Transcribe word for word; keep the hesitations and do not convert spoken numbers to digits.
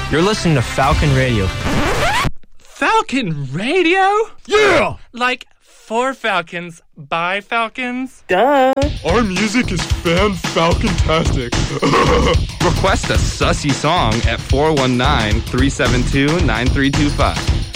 You're listening to Falcon Radio. Falcon Radio? Yeah! Like for Falcons, by Falcons? Duh. Our music is fan-falcontastic. Request a sussy song at four one nine, three seven two, nine three two five.